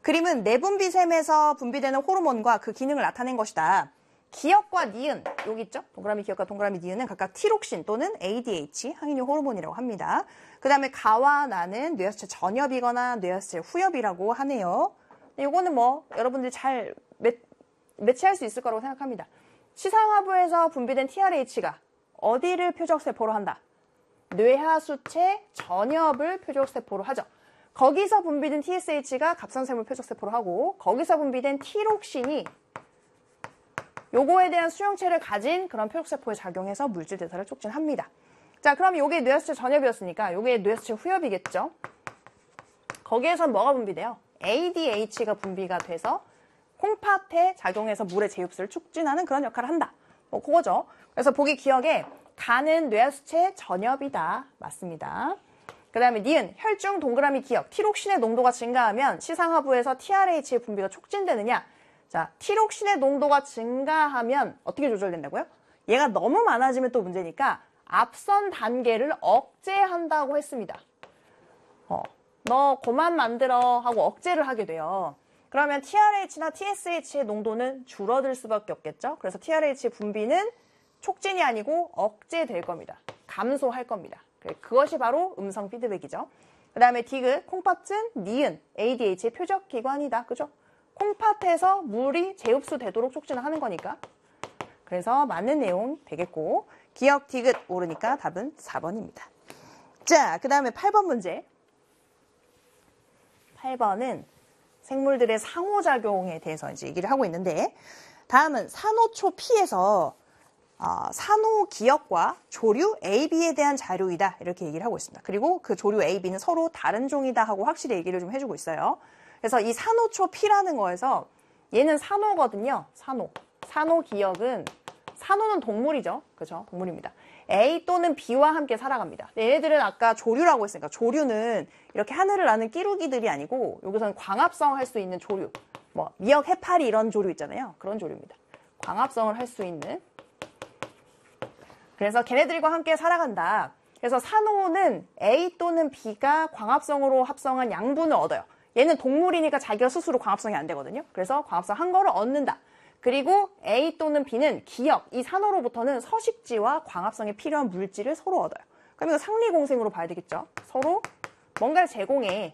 그림은 내분비샘에서 분비되는 호르몬과 그 기능을 나타낸 것이다. 기역과 니은, 여기 있죠? 동그라미 기역과 동그라미 니은은 각각 티록신 또는 ADH, 항인유 호르몬이라고 합니다. 그 다음에 가와 나는 뇌하수체 전엽이거나 뇌하수체 후엽이라고 하네요. 이거는 뭐 여러분들이 잘 매치할 수 있을 거라고 생각합니다. 시상하부에서 분비된 TRH가 어디를 표적세포로 한다? 뇌하수체 전엽을 표적세포로 하죠. 거기서 분비된 TSH가 갑선샘을 표적세포로 하고 거기서 분비된 티록신이 요거에 대한 수용체를 가진 그런 표적세포에 작용해서 물질 대사를 촉진합니다. 자, 그럼 요게 뇌하수체 전엽이었으니까 요게 뇌하수체 후엽이겠죠. 거기에서 뭐가 분비돼요? ADH가 분비가 돼서 콩팥에 작용해서 물의 제흡수를 촉진하는 그런 역할을 한다. 뭐 그거죠. 그래서 보기 기억에 간은 뇌하수체 전엽이다. 맞습니다. 그 다음에 니은, 혈중 동그라미 기억. 티록신의 농도가 증가하면 시상하부에서 TRH의 분비가 촉진되느냐? 자, 티록신의 농도가 증가하면 어떻게 조절된다고요? 얘가 너무 많아지면 또 문제니까 앞선 단계를 억제한다고 했습니다. 너 그만 만들어 하고 억제를 하게 돼요. 그러면 TRH나 TSH의 농도는 줄어들 수밖에 없겠죠. 그래서 TRH 분비는 촉진이 아니고 억제될 겁니다. 감소할 겁니다. 그것이 바로 음성 피드백이죠. 그 다음에 디귿, 콩팥은 니은, ADH의 표적기관이다. 그죠? 콩팥에서 물이 재흡수 되도록 촉진을 하는 거니까. 그래서 맞는 내용 되겠고 기억 디귿 오르니까 답은 4번입니다. 자, 그 다음에 8번 문제. 8번은 생물들의 상호작용에 대해서 이제 얘기를 하고 있는데 다음은 산호초 P에서 산호기역과 조류 AB에 대한 자료이다 이렇게 얘기를 하고 있습니다. 그리고 그 조류 AB는 서로 다른 종이다 하고 확실히 얘기를 좀 해주고 있어요. 그래서 이 산호초 P라는 거에서 얘는 산호거든요. 산호기역은 산호는 동물이죠. 그죠? 동물입니다. A 또는 B와 함께 살아갑니다. 얘네들은 아까 조류라고 했으니까 조류는 이렇게 하늘을 나는 끼루기들이 아니고 여기서는 광합성 할 수 있는 조류. 뭐 미역, 해파리 이런 조류 있잖아요. 그런 조류입니다. 광합성을 할 수 있는. 그래서 걔네들과 함께 살아간다. 그래서 산호는 A 또는 B가 광합성으로 합성한 양분을 얻어요. 얘는 동물이니까 자기가 스스로 광합성이 안 되거든요. 그래서 광합성 한 거를 얻는다. 그리고 A 또는 B는 기역, 이 산호로부터는 서식지와 광합성에 필요한 물질을 서로 얻어요. 그럼 이거 상리공생으로 봐야 되겠죠. 서로 뭔가를 제공해.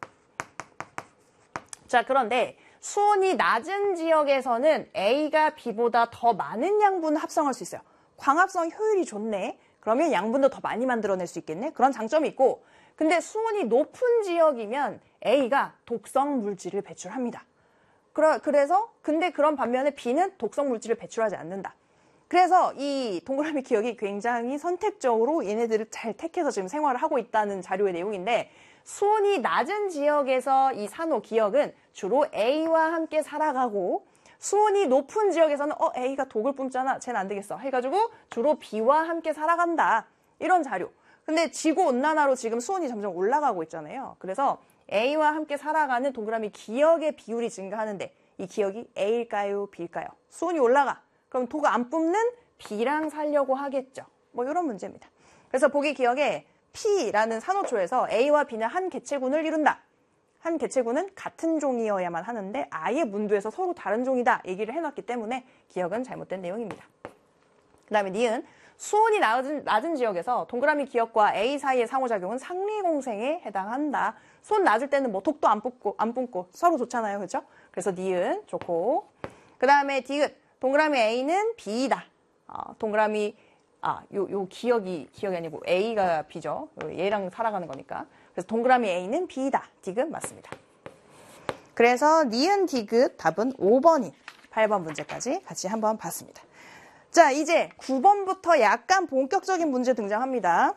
자, 그런데 수온이 낮은 지역에서는 A가 B보다 더 많은 양분을 합성할 수 있어요. 광합성 효율이 좋네. 그러면 양분도 더 많이 만들어낼 수 있겠네. 그런 장점이 있고 근데 수온이 높은 지역이면 A가 독성 물질을 배출합니다. 그래서 근데 그런 반면에 B는 독성 물질을 배출하지 않는다. 그래서 이 동그라미 기억이 굉장히 선택적으로 얘네들을 잘 택해서 지금 생활을 하고 있다는 자료의 내용인데 수온이 낮은 지역에서 이 산호 기억은 주로 A와 함께 살아가고 수온이 높은 지역에서는 A가 독을 뿜잖아. 쟤는 안 되겠어. 해가지고 주로 B와 함께 살아간다. 이런 자료. 근데 지구온난화로 지금 수온이 점점 올라가고 있잖아요. 그래서 A와 함께 살아가는 동그라미 기역의 비율이 증가하는데 이 기역이 A일까요? B일까요? 수온이 올라가. 그럼 독 안 뿜는 B랑 살려고 하겠죠. 뭐 이런 문제입니다. 그래서 보기 기역에 P라는 산호초에서 A와 B는 한 개체군을 이룬다. 한 개체군은 같은 종이어야만 하는데 아예 문두에서 서로 다른 종이다 얘기를 해놨기 때문에 기역은 잘못된 내용입니다. 그 다음에 니은 수온이 낮은 지역에서 동그라미 기역과 A 사이의 상호작용은 상리공생에 해당한다. 수온 낮을 때는 뭐 독도 안 뿜고 서로 좋잖아요. 그렇죠? 그래서 니은 좋고 그 다음에 디귿 동그라미 A는 B이다. 동그라미 요 기역이 아니고 A가 B죠. 얘랑 살아가는 거니까. 그래서 동그라미 A는 B이다. 디귿 맞습니다. 그래서 니은 디귿 답은 5번인 8번 문제까지 같이 한번 봤습니다. 자, 이제 9번부터 약간 본격적인 문제 등장합니다.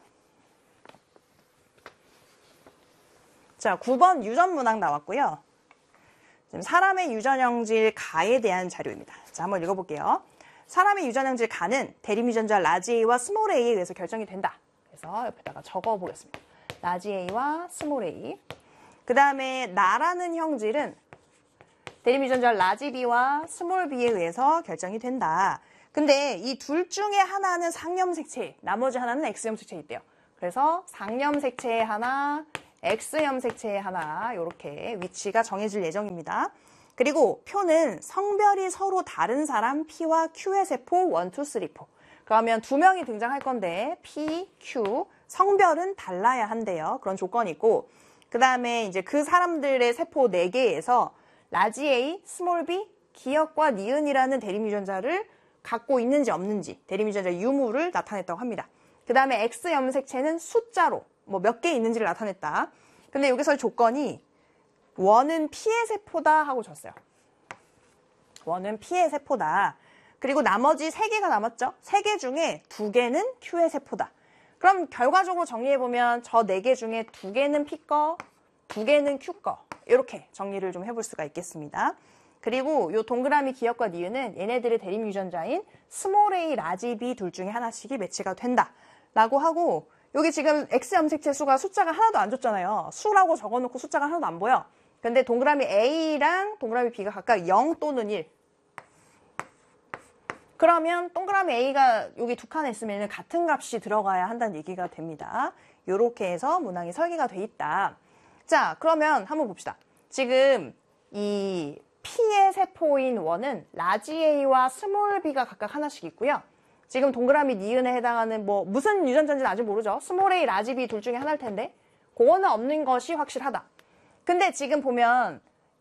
자, 9번 유전문항 나왔고요. 지금 사람의 유전형질 가에 대한 자료입니다. 자, 한번 읽어볼게요. 사람의 유전형질 가는 대림유전자 라지 A와 스몰 A에 의해서 결정이 된다. 그래서 옆에다가 적어보겠습니다. 라지 A와 스몰 A. 그 다음에 나라는 형질은 대림유전자 라지 B와 스몰 B에 의해서 결정이 된다. 근데 이 둘 중에 하나는 상염색체, 나머지 하나는 X염색체에 있대요. 그래서 상염색체에 하나, X염 색채에 하나 이렇게 위치가 정해질 예정입니다. 그리고 표는 성별이 서로 다른 사람 P와 Q의 세포 1, 2, 3, 4. 그러면 두 명이 등장할 건데 P, Q 성별은 달라야 한대요. 그런 조건이 있고 그 다음에 이제 그 사람들의 세포 4개에서 라지 A, 스몰 b, 기역과 니은이라는 대립유전자를 갖고 있는지 없는지 대립유전자 유무를 나타냈다고 합니다. 그 다음에 X염 색채는 숫자로 뭐 몇 개 있는지를 나타냈다. 근데 여기서 조건이 원은 P의 세포다 하고 줬어요. 원은 P의 세포다. 그리고 나머지 3개가 남았죠. 3개 중에 2개는 Q의 세포다. 그럼 결과적으로 정리해보면 저 4개 중에 2개는 P 거, 2개는 Q 거 이렇게 정리를 좀 해볼 수가 있겠습니다. 그리고 요 동그라미 기역과 니은은 얘네들의 대립 유전자인 스몰 a, 라지 b 둘 중에 하나씩이 매치가 된다 라고 하고 여기 지금 X염 색채 수가 숫자가 하나도 안 줬잖아요. 수라고 적어놓고 숫자가 하나도 안 보여. 근데 동그라미 A랑 동그라미 B가 각각 0 또는 1. 그러면 동그라미 A가 여기 두 칸에 있으면 같은 값이 들어가야 한다는 얘기가 됩니다. 이렇게 해서 문항이 설계가 돼 있다. 자, 그러면 한번 봅시다. 지금 이 P의 세포인 원은 라지 A와 스몰 b가 각각 하나씩 있고요. 지금 동그라미 니은에 해당하는 뭐 무슨 유전자인지는 아직 모르죠. 스몰 a, 라지 b 둘 중에 하나일 텐데 그거는 없는 것이 확실하다. 근데 지금 보면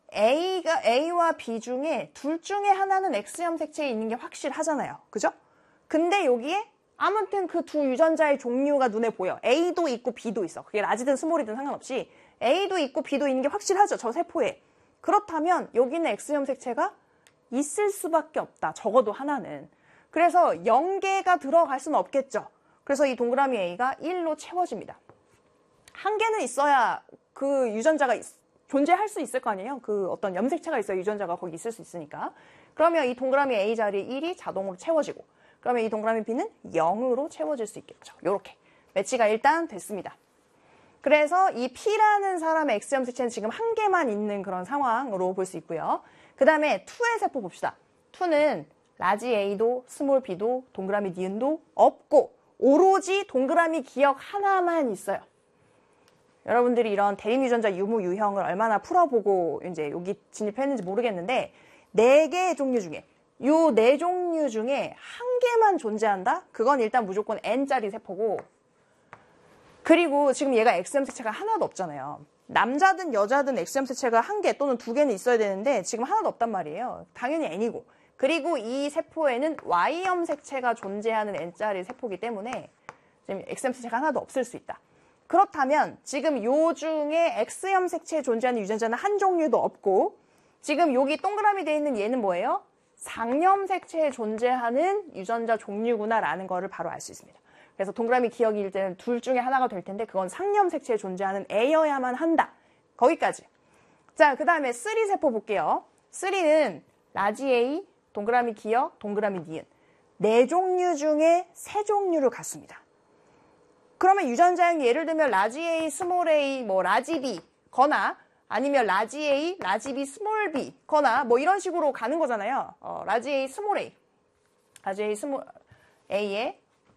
A와 B 중에 둘 중에 하나는 X염 색채에 있는 게 확실하잖아요. 그죠? 근데 여기에 아무튼 그 두 유전자의 종류가 눈에 보여. A도 있고 B도 있어. 그게 라지든 스몰이든 상관없이 A도 있고 B도 있는 게 확실하죠. 저 세포에. 그렇다면 여기는 X염 색채가 있을 수밖에 없다. 적어도 하나는. 그래서 0개가 들어갈 수는 없겠죠. 그래서 이 동그라미 A가 1로 채워집니다. 한 개는 있어야 그 유전자가 존재할 수 있을 거 아니에요. 그 어떤 염색체가 있어야 유전자가 거기 있을 수 있으니까. 그러면 이 동그라미 A 자리에 1이 자동으로 채워지고 그러면 이 동그라미 B는 0으로 채워질 수 있겠죠. 이렇게 매치가 일단 됐습니다. 그래서 이 P라는 사람의 X염 색채는 지금 한 개만 있는 그런 상황으로 볼 수 있고요. 그 다음에 2의 세포 봅시다. 2는 라지 A도 스몰 b도 동그라미 니은도 없고 오로지 동그라미 기역 하나만 있어요. 여러분들이 이런 대립 유전자 유무 유형을 얼마나 풀어보고 이제 여기 진입했는지 모르겠는데 4개의 종류 중에 요 4종류 중에 한 개만 존재한다? 그건 일단 무조건 N짜리 세포고 그리고 지금 얘가 X염 색채가 하나도 없잖아요. 남자든 여자든 X염 색채가 1개 또는 2개는 있어야 되는데 지금 하나도 없단 말이에요. 당연히 N이고 그리고 이 세포에는 Y염 색채가 존재하는 N짜리 세포이기 때문에 지금 X염 색채가 하나도 없을 수 있다. 그렇다면 지금 요 중에 X염 색채에 존재하는 유전자는 한 종류도 없고 지금 여기 동그라미 되어 있는 얘는 뭐예요? 상염 색채에 존재하는 유전자 종류구나라는 거를 바로 알 수 있습니다. 그래서 동그라미 기억일 때는 둘 중에 하나가 될 텐데 그건 상염 색채에 존재하는 A여야만 한다. 거기까지. 자, 그 다음에 3 세포 볼게요. 3는 라지 A, 동그라미 기역, 동그라미 니은. 4종류 중에 3종류를 갖습니다. 그러면 유전자형 예를 들면 라지 A, 스몰 a, 뭐 라지 B 거나 아니면 라지 A, 라지 B, 스몰 B 거나 뭐 이런 식으로 가는 거잖아요. 라지 A, 스몰 A. 라지 A, 스몰 A에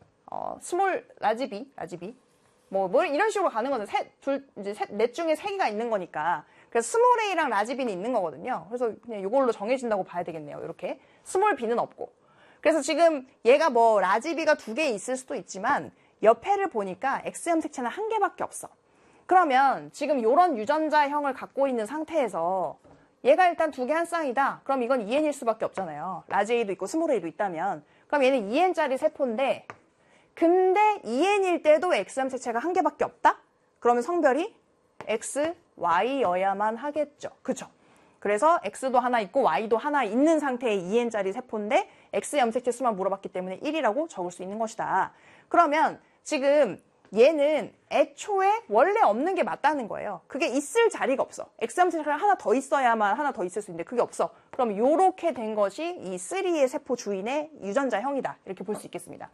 스몰 라지 B, 라지 B. 뭐 이런 식으로 가는 거죠. 넷 중에 3개가 있는 거니까. 그래서 스몰 A랑 라지 B는 있는 거거든요. 그래서 그냥 이걸로 정해진다고 봐야 되겠네요. 이렇게. 스몰 B는 없고. 그래서 지금 얘가 뭐 라지 B가 2개 있을 수도 있지만 옆에를 보니까 X염 색채는 1개밖에 없어. 그러면 지금 이런 유전자형을 갖고 있는 상태에서 얘가 일단 2개 한 쌍이다. 그럼 이건 2N일 수밖에 없잖아요. 라지 A도 있고 스몰 A도 있다면. 그럼 얘는 2N짜리 세포인데 근데 2N일 때도 X염 색채가 1개밖에 없다? 그러면 성별이 X, Y여야만 하겠죠. 그쵸? 그래서 X도 하나 있고 Y도 하나 있는 상태의 2N짜리 세포인데 X염 색채 수만 물어봤기 때문에 1이라고 적을 수 있는 것이다. 그러면 지금 얘는 애초에 원래 없는 게 맞다는 거예요. 그게 있을 자리가 없어. X염 색채가 하나 더 있어야만 하나 더 있을 수 있는데 그게 없어. 그럼 이렇게 된 것이 이 3의 세포 주인의 유전자형이다. 이렇게 볼 수 있겠습니다.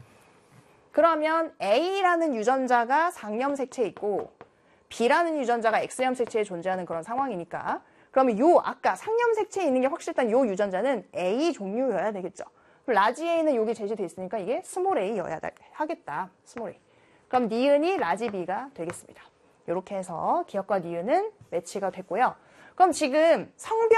그러면 A라는 유전자가 상염 색채에 있고 B라는 유전자가 X염 색채에 존재하는 그런 상황이니까 그러면 아까 상염 색채에 있는 게 확실한 요 유전자는 A 종류여야 되겠죠. 라지 A는 여기 제시되어 있으니까 이게 스몰 A여야 하겠다. 스몰 A. 그럼 니은이 라지 B가 되겠습니다. 이렇게 해서 기억과 니은은 매치가 됐고요. 그럼 지금 성별